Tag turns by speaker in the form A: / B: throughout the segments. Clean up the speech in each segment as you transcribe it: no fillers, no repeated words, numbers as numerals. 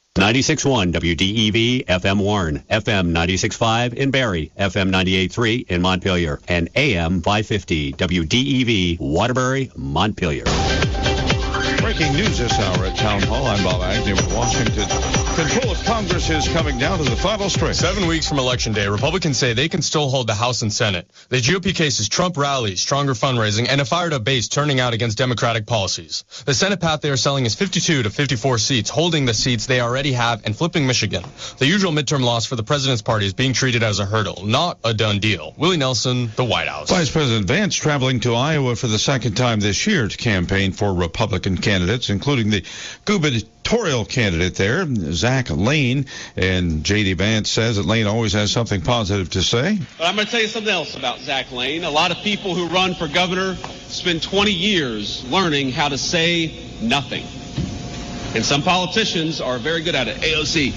A: 96.1 WDEV FM Warren, FM 96.5 in Barrie, FM 98.3 in Montpelier, and AM 550 WDEV Waterbury, Montpelier.
B: Breaking news this hour at Town Hall. I'm Bob Agnew in Washington. Control of Congress is coming down to the final stretch.
C: 7 weeks from Election Day, Republicans say they can still hold the House and Senate. The GOP case is Trump rallies, stronger fundraising, and a fired-up base turning out against Democratic policies. The Senate path they are selling is 52 to 54 seats, holding the seats they already have and flipping Michigan. The usual midterm loss for the president's party is being treated as a hurdle, not a done deal. Willie Nelson, the White House.
B: Vice President Vance traveling to Iowa for the second time this year to campaign for Republican candidates, including the gubernatorial candidate there, Zach Lane. And J.D. Vance says that Lane always has something positive to say.
D: But I'm going to tell you something else about Zach Lane. A lot of people who run for governor spend 20 years learning how to say nothing. And some politicians are very good at it. AOC.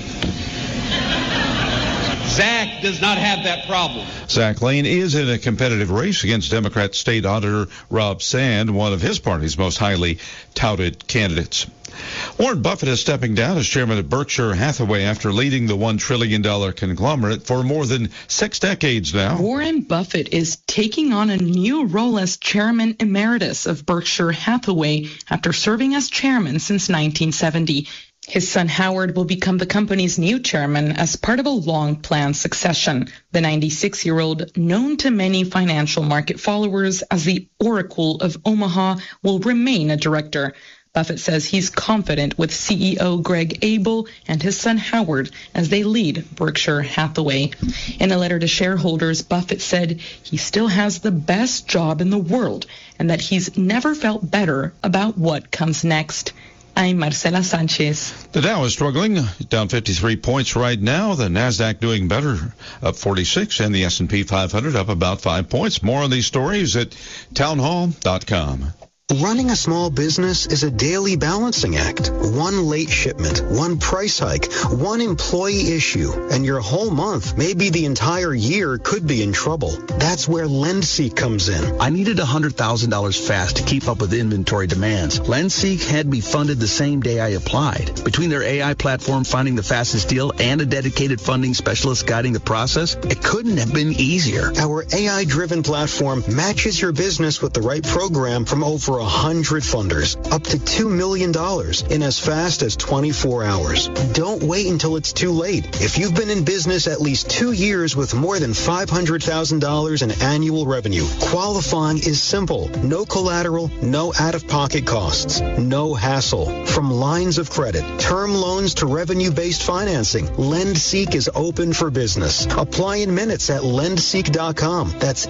D: Zach does not have that problem.
B: Zach Lane is in a competitive race against Democrat State Auditor Rob Sand, one of his party's most highly touted candidates. Warren Buffett is stepping down as chairman of Berkshire Hathaway after leading the $1 trillion conglomerate for more than 6 decades now.
E: Warren Buffett is taking on a new role as chairman emeritus of Berkshire Hathaway after serving as chairman since 1970. His son Howard will become the company's new chairman as part of a long-planned succession. The 96-year-old, known to many financial market followers as the Oracle of Omaha, will remain a director. Buffett says he's confident with CEO Greg Abel and his son Howard as they lead Berkshire Hathaway. In a letter to shareholders, Buffett said he still has the best job in the world and that he's never felt better about what comes next. I'm Marcela Sanchez.
B: The Dow is struggling, down 53 points right now. The Nasdaq doing better, up 46, and the S&P 500 up about 5 points. More on these stories at townhall.com.
F: Running a small business is a daily balancing act. One late shipment, one price hike, one employee issue, and your whole month, maybe the entire year, could be in trouble. That's where LendSeek comes in.
G: I needed $100,000 fast to keep up with inventory demands. LendSeek had me funded the same day I applied. Between their AI platform finding the fastest deal and a dedicated funding specialist guiding the process, it couldn't have been easier.
F: Our AI-driven platform matches your business with the right program from over 100 funders, up to $2 million in as fast as 24 hours. Don't wait until it's too late. If you've been in business at least 2 years with more than $500,000 in annual revenue, qualifying is simple. No collateral, no out-of-pocket costs, no hassle. From lines of credit, term loans to revenue-based financing, LendSeek is open for business. Apply in minutes at lendseek.com. That's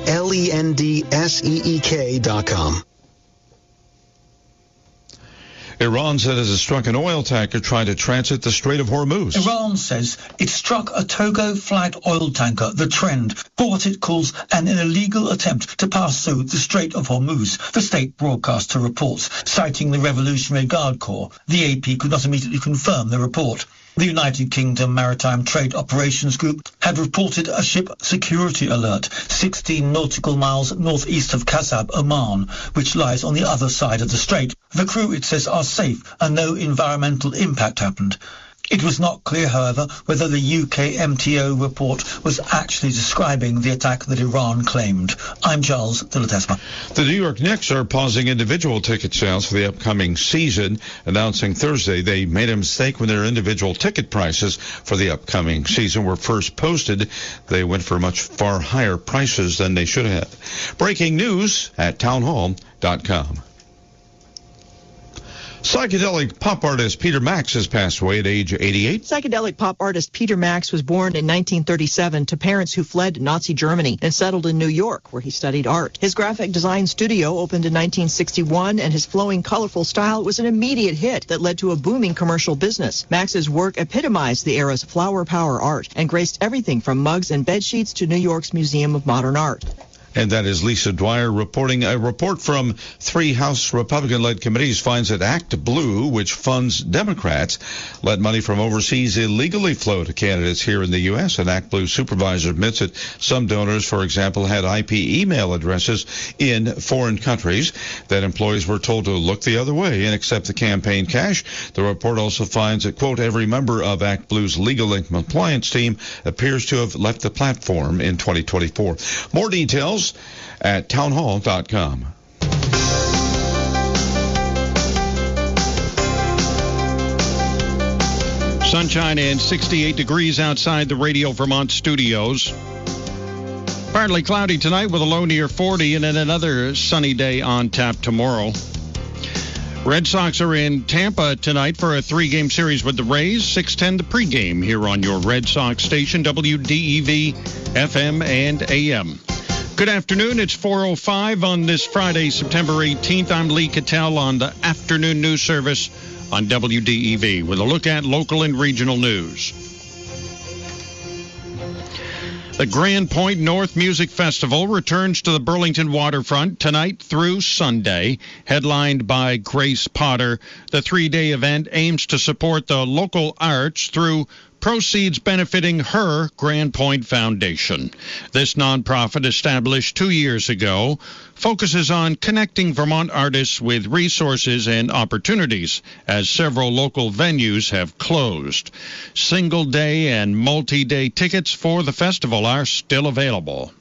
F: LENDSEEK.com.
B: Iran said it has struck an oil tanker trying to transit the Strait of Hormuz.
H: Iran says it struck a Togo-flagged oil tanker, the Trend, for what it calls an illegal attempt to pass through the Strait of Hormuz, the state broadcaster reports, citing the Revolutionary Guard Corps. The AP could not immediately confirm the report. The United Kingdom Maritime Trade Operations Group had reported a ship security alert 16 nautical miles northeast of Kasab, Oman, which lies on the other side of the strait. The crew, it says, are safe and no environmental impact happened. It was not clear, however, whether the UK MTO report was actually describing the attack that Iran claimed. I'm Charles de la Tesma.
B: The New York Knicks are pausing individual ticket sales for the upcoming season, announcing Thursday they made a mistake when their individual ticket prices for the upcoming season were first posted. They went for much far higher prices than they should have. Breaking news at townhall.com. Psychedelic pop artist Peter Max has passed away at age 88.
I: Psychedelic pop artist Peter Max was born in 1937 to parents who fled Nazi Germany and settled in New York, where he studied art. His graphic design studio opened in 1961, and his flowing, colorful style was an immediate hit that led to a booming commercial business. Max's work epitomized the era's flower power art and graced everything from mugs and bedsheets to New York's Museum of Modern Art.
B: And that is Lisa Dwyer reporting. A report from 3 House Republican-led committees finds that Act Blue, which funds Democrats, let money from overseas illegally flow to candidates here in the U.S. An Act Blue supervisor admits that some donors, for example, had IP email addresses in foreign countries, that employees were told to look the other way and accept the campaign cash. The report also finds that, quote, every member of Act Blue's legal and compliance team appears to have left the platform in 2024. More details at townhall.com.
J: Sunshine and 68 degrees outside the Radio Vermont studios. Partly cloudy tonight with a low near 40, and then another sunny day on tap tomorrow. Red Sox are in Tampa tonight for a 3-game series with the Rays. 6:10 the pregame here on your Red Sox station, WDEV, FM and AM. Good afternoon. It's 4:05 on this Friday, September 18th. I'm Lee Cattell on the afternoon news service on WDEV with a look at local and regional news. The Grand Point North Music Festival returns to the Burlington waterfront tonight through Sunday. Headlined by Grace Potter, the 3-day event aims to support the local arts through proceeds benefiting her Grand Point Foundation. This nonprofit, established 2 years ago, focuses on connecting Vermont artists with resources and opportunities, as several local venues have closed. Single-day and multi-day tickets for the festival are still available.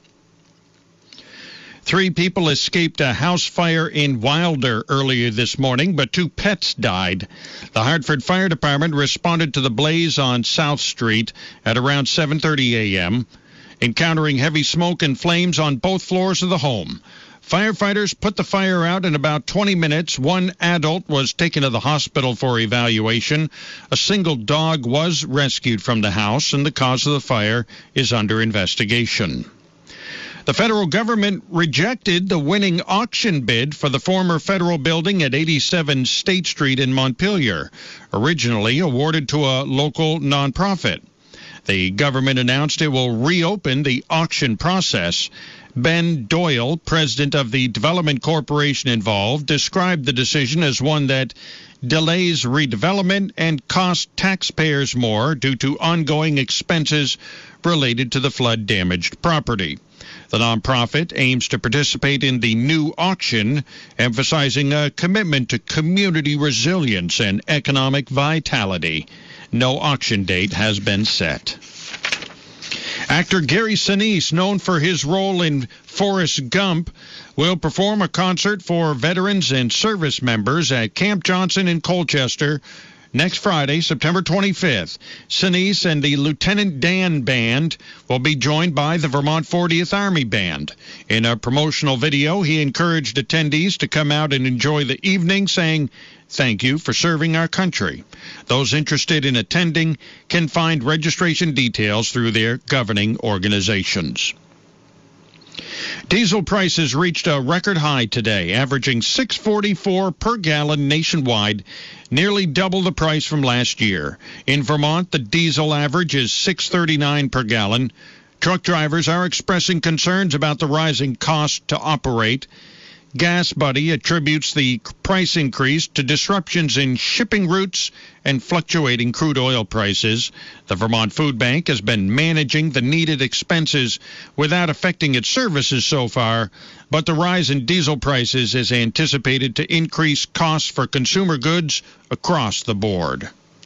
J: 3 people escaped a house fire in Wilder earlier this morning, but 2 pets died. The Hartford Fire Department responded to the blaze on South Street at around 7:30 a.m., encountering heavy smoke and flames on both floors of the home. Firefighters put the fire out in about 20 minutes. 1 adult was taken to the hospital for evaluation. A single dog was rescued from the house, and the cause of the fire is under investigation. The federal government rejected the winning auction bid for the former federal building at 87 State Street in Montpelier, originally awarded to a local nonprofit. The government announced it will reopen the auction process. Ben Doyle, president of the development corporation involved, described the decision as one that delays redevelopment and costs taxpayers more due to ongoing expenses related to the flood-damaged property. The nonprofit aims to participate in the new auction, emphasizing a commitment to community resilience and economic vitality. No auction date has been set. Actor Gary Sinise, known for his role in Forrest Gump, will perform a concert for veterans and service members at Camp Johnson in Colchester next Friday, September 25th. Sinise and the Lieutenant Dan Band will be joined by the Vermont 40th Army Band. In a promotional video, he encouraged attendees to come out and enjoy the evening, saying, "Thank you for serving our country." Those interested in attending can find registration details through their governing organizations. Diesel prices reached a record high today, averaging $6.44 per gallon nationwide, nearly double the price from last year. In Vermont, the diesel average is $6.39 per gallon. Truck drivers are expressing concerns about the rising cost to operate. Gas Buddy attributes the price increase to disruptions in shipping routes and fluctuating crude oil prices. The Vermont Food Bank has been managing the needed expenses without affecting its services so far, but the rise in diesel prices is anticipated to increase costs for consumer goods across the board.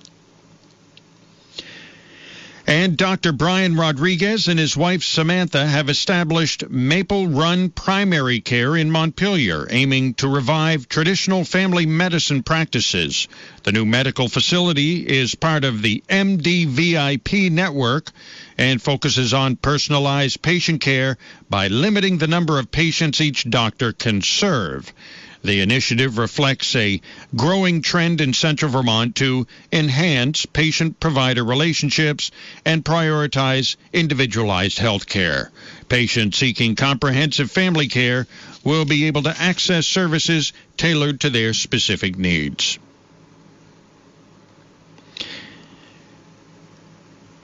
J: And Dr. Brian Rodriguez and his wife Samantha have established Maple Run Primary Care in Montpelier, aiming to revive traditional family medicine practices. The new medical facility is part of the MDVIP network and focuses on personalized patient care by limiting the number of patients each doctor can serve. The initiative reflects a growing trend in central Vermont to enhance patient-provider relationships and prioritize individualized health care. Patients seeking comprehensive family care will be able to access services tailored to their specific needs.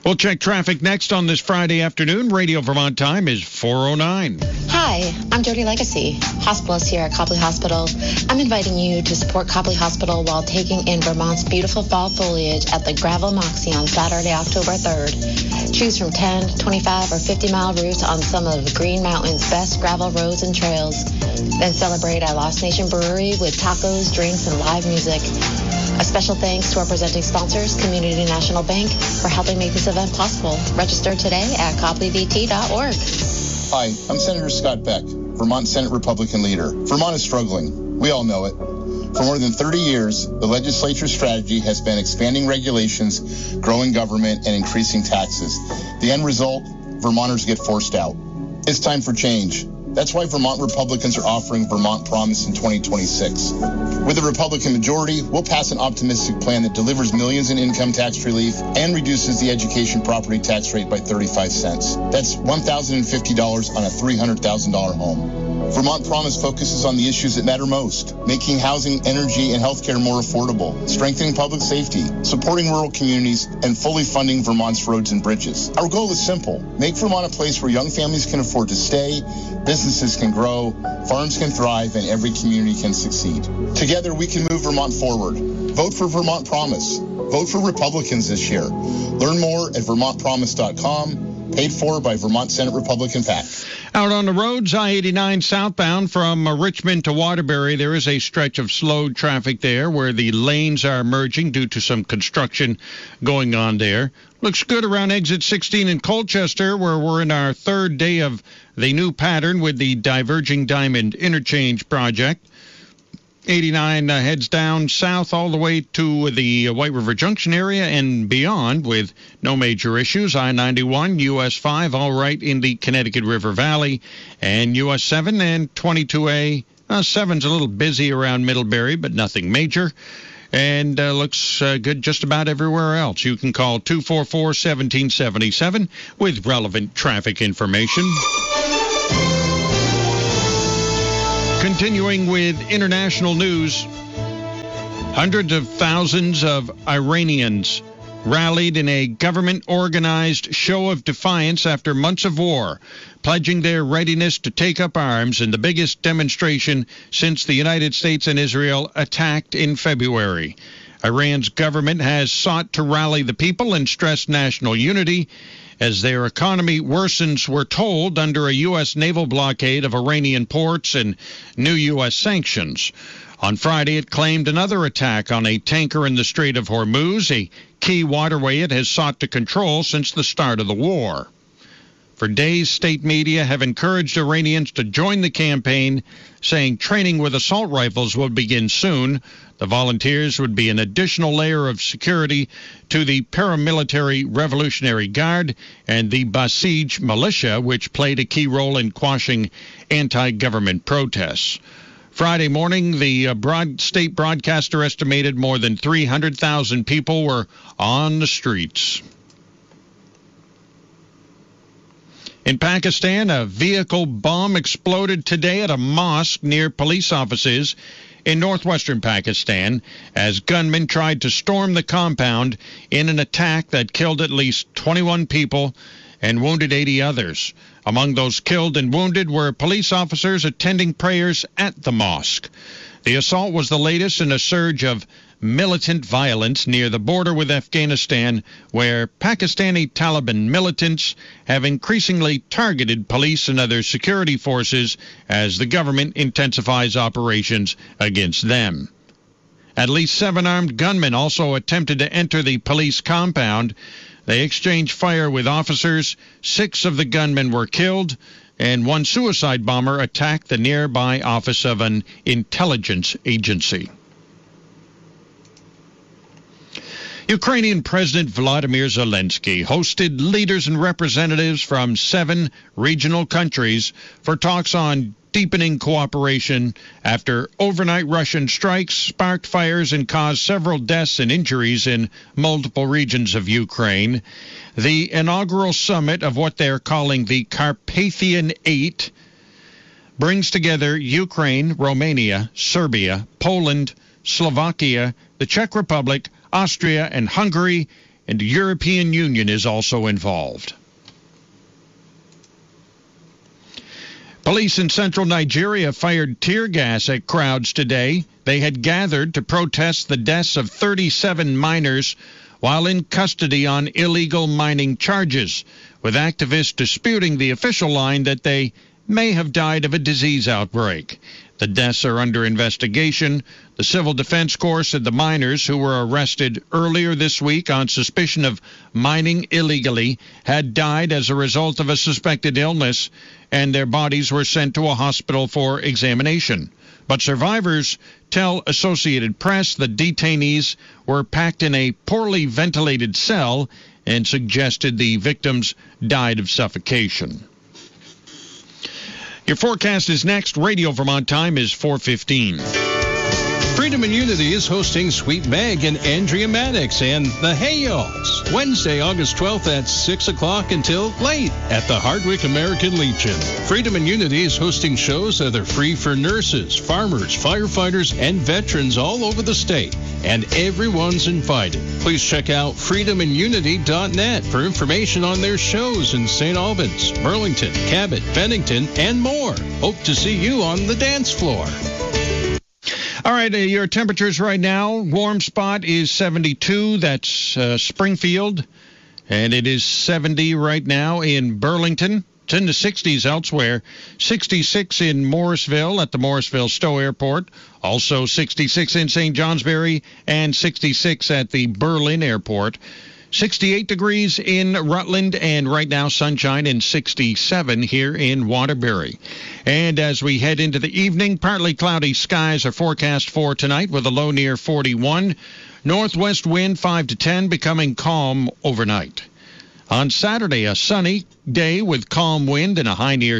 J: We'll check traffic next on this Friday afternoon. Radio Vermont time is 4:09.
K: Hi, I'm Jody Legacy, hospitalist here at Copley Hospital. I'm inviting you to support Copley Hospital while taking in Vermont's beautiful fall foliage at the Gravel Moxie on Saturday, October 3rd. Choose from 10, 25, or 50-mile routes on some of Green Mountain's best gravel roads and trails. Then celebrate at Lost Nation Brewery with tacos, drinks, and live music. A special thanks to our presenting sponsors, Community National Bank, for helping make this event possible. Register today at copleyvt.org.
L: Hi, I'm Senator Scott Beck, Vermont Senate Republican leader. Vermont is struggling. We all know it. For more than 30 years, the legislature's strategy has been expanding regulations, growing government, and increasing taxes. The end result, Vermonters get forced out. It's time for change. That's why Vermont Republicans are offering Vermont Promise in 2026. With a Republican majority, we'll pass an optimistic plan that delivers millions in income tax relief and reduces the education property tax rate by 35 cents. That's $1,050 on a $300,000 home. Vermont Promise focuses on the issues that matter most, making housing, energy, and healthcare more affordable, strengthening public safety, supporting rural communities, and fully funding Vermont's roads and bridges. Our goal is simple: make Vermont a place where young families can afford to stay, businesses can grow, farms can thrive, and every community can succeed. Together, we can move Vermont forward. Vote for Vermont Promise. Vote for Republicans this year. Learn more at vermontpromise.com. Paid for by Vermont Senate Republican PAC.
J: Out on the roads, I-89 southbound from Richmond to Waterbury, there is a stretch of slowed traffic there where the lanes are merging due to some construction going on there. Looks good around exit 16 in Colchester, where we're in our third day of the new pattern with the Diverging Diamond Interchange project. 89 heads down south all the way to the White River Junction area and beyond with no major issues. I-91, US 5, all right in the Connecticut River Valley, and US 7 and 22A. 7's a little busy around Middlebury, but nothing major. And looks good just about everywhere else. You can call 244-1777 with relevant traffic information. Continuing with international news, hundreds of thousands of Iranians rallied in a government-organized show of defiance after months of war, pledging their readiness to take up arms in the biggest demonstration since the United States and Israel attacked in February. Iran's government has sought to rally the people and stress national unity as their economy worsens, we're told, under a U.S. naval blockade of Iranian ports and new U.S. sanctions. On Friday, it claimed another attack on a tanker in the Strait of Hormuz, a key waterway it has sought to control since the start of the war. For days, state media have encouraged Iranians to join the campaign, saying training with assault rifles will begin soon. The volunteers would be an additional layer of security to the paramilitary Revolutionary Guard and the Basij militia, which played a key role in quashing anti-government protests. Friday morning, the state broadcaster estimated more than 300,000 people were on the streets. In Pakistan, a vehicle bomb exploded today at a mosque near police offices in northwestern Pakistan as gunmen tried to storm the compound in an attack that killed at least 21 people and wounded 80 others. Among those killed and wounded were police officers attending prayers at the mosque. The assault was the latest in a surge of militant violence near the border with Afghanistan, where Pakistani Taliban militants have increasingly targeted police and other security forces as the government intensifies operations against them. At least 7 armed gunmen also attempted to enter the police compound. They exchanged fire with officers. 6 of the gunmen were killed, and 1 suicide bomber attacked the nearby office of an intelligence agency. Ukrainian President Vladimir Zelensky hosted leaders and representatives from 7 regional countries for talks on deepening cooperation after overnight Russian strikes sparked fires and caused several deaths and injuries in multiple regions of Ukraine. The inaugural summit of what they're calling the Carpathian 8 brings together Ukraine, Romania, Serbia, Poland, Slovakia, the Czech Republic, Austria, and Hungary and the European Union is also involved. Police in central Nigeria fired tear gas at crowds today. They had gathered to protest the deaths of 37 miners while in custody on illegal mining charges, with activists disputing the official line that they may have died of a disease outbreak. The deaths are under investigation. The Civil Defense Corps said the miners who were arrested earlier this week on suspicion of mining illegally had died as a result of a suspected illness, and their bodies were sent to a hospital for examination. But survivors tell Associated Press the detainees were packed in a poorly ventilated cell and suggested the victims died of suffocation. Your forecast is next. Radio Vermont time is 4:15.
M: Freedom and Unity is hosting Sweet Meg and Andrea Maddox and the Hayals Wednesday, August 12th at 6 o'clock until late at the Hardwick American Legion. Freedom and Unity is hosting shows that are free for nurses, farmers, firefighters, and veterans all over the state, and everyone's invited. Please check out freedomandunity.net for information on their shows in St. Albans, Burlington, Cabot, Bennington, and more. Hope to see you on the dance floor.
J: All right, your temperatures right now. Warm spot is 72. That's Springfield. And it is 70 right now in Burlington. It's in the 60s elsewhere. 66 in Morrisville at the Morrisville Stowe Airport. Also 66 in St. Johnsbury and 66 at the Berlin Airport. 68 degrees in Rutland, and right now sunshine, and 67 here in Waterbury. And as we head into the evening, partly cloudy skies are forecast for tonight with a low near 41. Northwest wind 5 to 10, becoming calm overnight. On Saturday, a sunny day with calm wind and a high near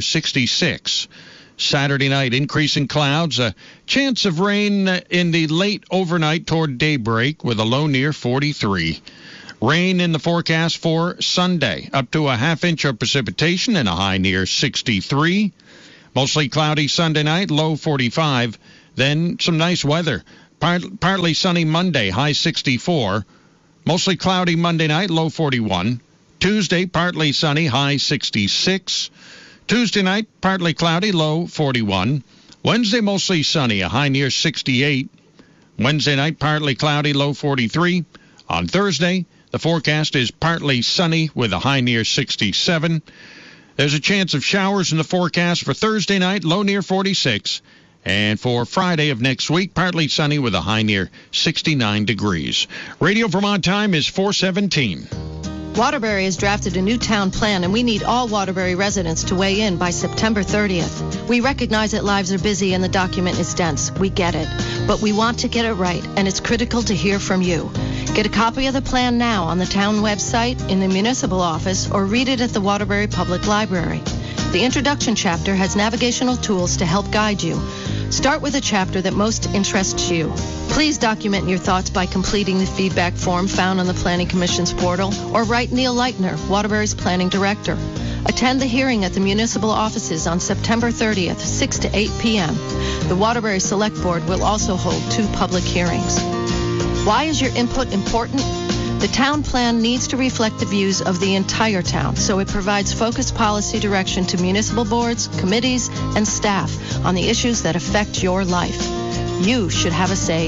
J: 66. Saturday night, increasing clouds, a chance of rain in the late overnight toward daybreak with a low near 43. Rain in the forecast for Sunday, up to a half-inch of precipitation and a high near 63. Mostly cloudy Sunday night, low 45. Then some nice weather. Partly sunny Monday, high 64. Mostly cloudy Monday night, low 41. Tuesday, partly sunny, high 66. Tuesday night, partly cloudy, low 41. Wednesday, mostly sunny, a high near 68. Wednesday night, partly cloudy, low 43. On Thursday, the forecast is partly sunny with a high near 67. There's a chance of showers in the forecast for Thursday night, low near 46. And for Friday of next week, partly sunny with a high near 69 degrees. Radio Vermont time is 4:17.
N: Waterbury has drafted a new town plan, and we need all Waterbury residents to weigh in by September 30th. We recognize that lives are busy and the document is dense. We get it. But we want to get it right, and it's critical to hear from you. Get a copy of the plan now on the town website, in the municipal office, or read it at the Waterbury Public Library. The introduction chapter has navigational tools to help guide you. Start with a chapter that most interests you. Please document your thoughts by completing the feedback form found on the Planning Commission's portal, or write Neil Leitner, Waterbury's Planning Director. Attend the hearing at the municipal offices on September 30th, 6 to 8 p.m. The Waterbury Select Board will also hold 2 public hearings. Why is your input important? The town plan needs to reflect the views of the entire town, so it provides focused policy direction to municipal boards, committees, and staff on the issues that affect your life. You should have a say